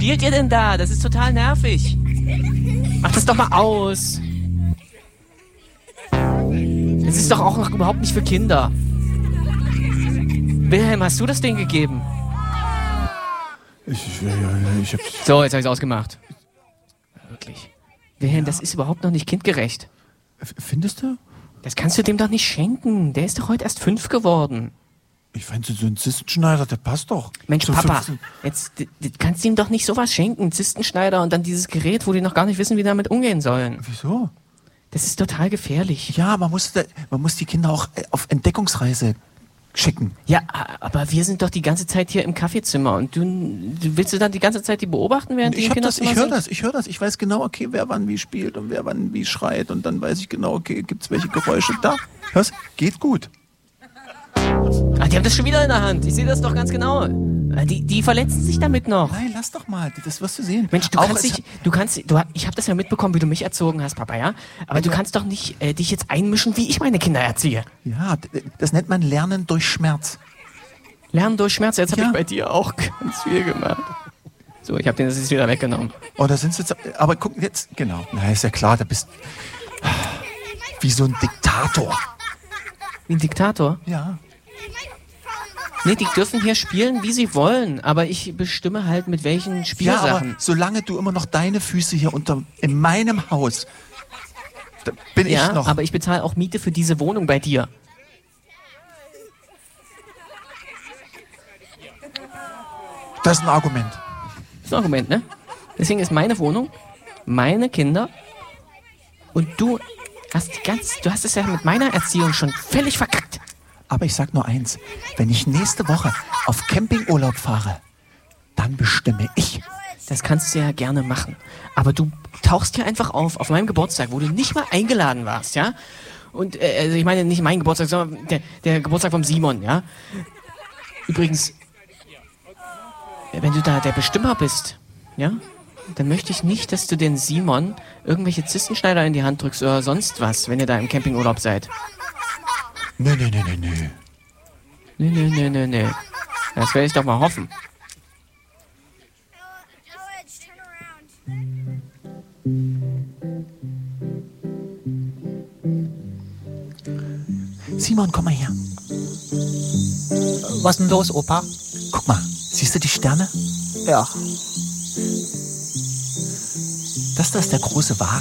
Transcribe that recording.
spielt ihr denn da? Das ist total nervig. Macht das doch mal aus. Das ist doch auch noch überhaupt nicht für Kinder. Wilhelm, hast du das Ding gegeben? Ich hab's... So, jetzt habe ich es ausgemacht. Wirklich. Wilhelm, das ist überhaupt noch nicht kindgerecht. Findest du? Das kannst du dem doch nicht schenken. Der ist doch heute erst 5 geworden. Ich fand so ein Zistenschneider, der passt doch. Mensch, So Papa, 15. jetzt du kannst ihm doch nicht sowas schenken. Zistenschneider und dann dieses Gerät, wo die noch gar nicht wissen, wie damit umgehen sollen. Wieso? Das ist total gefährlich. Ja, man muss die Kinder auch auf Entdeckungsreise schicken. Ja, aber wir sind doch die ganze Zeit hier im Kaffeezimmer und du willst du dann die ganze Zeit die beobachten, während die im Kinderzimmer Ich höre sind? das. Ich weiß genau, okay, wer wann wie spielt und wer wann wie schreit und dann weiß ich genau, okay, gibt's welche Geräusche da. Hörst? Geht gut. Ach, die haben das schon wieder in der Hand. Ich sehe das doch ganz genau. Die verletzen sich damit noch. Nein, lass doch mal, das wirst du sehen. Mensch, Auch ich habe das ja mitbekommen, wie du mich erzogen hast, Papa, ja? Aber du kannst doch nicht dich jetzt einmischen, wie ich meine Kinder erziehe. Ja, das nennt man Lernen durch Schmerz. Lernen durch Schmerz, jetzt habe Ja. ich bei dir auch ganz viel gemacht. So, ich habe den das jetzt wieder weggenommen. Oh, da sind sie jetzt, aber guck jetzt, genau. Na, ist ja klar, da bist wie so ein Diktator. Wie ein Diktator? Ja. Nee, die dürfen hier spielen, wie sie wollen, aber ich bestimme halt, mit welchen Ja, Spielsachen. aber solange du immer noch deine Füße hier in meinem Haus, da bin Ja, ich noch. aber ich bezahle auch Miete für diese Wohnung bei dir. Das ist ein Argument. Das ist ein Argument, ne? Deswegen ist meine Wohnung, meine Kinder und du hast es ja mit meiner Erziehung schon völlig verkackt. Aber ich sag nur eins, wenn ich nächste Woche auf Campingurlaub fahre, dann bestimme ich. Das kannst du ja gerne machen. Aber du tauchst hier einfach auf meinem Geburtstag, wo du nicht mal eingeladen warst, ja? Und, also ich meine nicht mein Geburtstag, sondern der Geburtstag vom Simon, ja? Übrigens, wenn du da der Bestimmer bist, ja? Dann möchte ich nicht, dass du den Simon irgendwelche Zistenschneider in die Hand drückst oder sonst was, wenn ihr da im Campingurlaub seid. Nö. Nee. Das werde ich doch mal hoffen. Simon, komm mal her. Was denn los, Opa? Guck mal, siehst du die Sterne? Ja. Das da ist der große Wagen.